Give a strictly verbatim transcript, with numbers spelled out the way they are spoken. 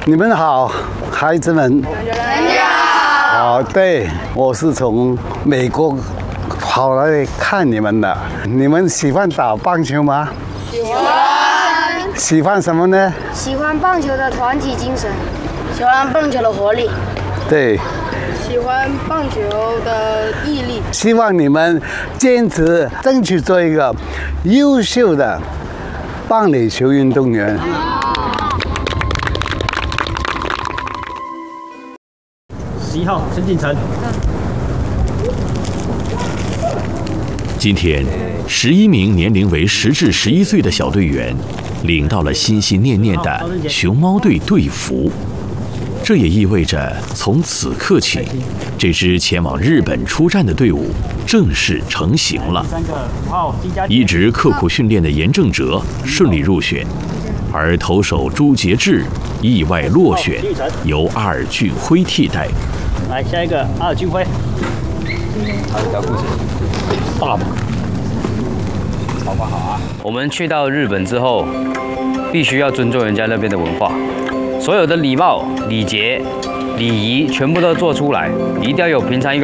你们好，孩子们。你好。哦，对，我是从美国跑来看你们的。你们喜欢打棒球吗？ 喜欢。 喜欢什么呢？ 喜欢棒球的团体精神，喜欢棒球的活力。 对。 喜欢棒球的毅力。 希望你们坚持，争取做一个优秀的棒垒球运动员。 十一号陈景成。 今天，十一名年龄为十至十一岁的小队员，领到了心心念念的熊猫队队服。这也意味着，从此刻起，这支前往日本出战的队伍正式成型了。一直刻苦训练的严正哲顺利入选，而投手朱杰志意外落选，由阿尔俊辉替代。 来，下一个阿尔俊辉。 好，聊故事。 爸爸， 好不好啊？ 我们去到日本之后，必须要尊重人家那边的文化。所有的礼貌、礼节、礼仪全部都做出来，一定要有平常一个。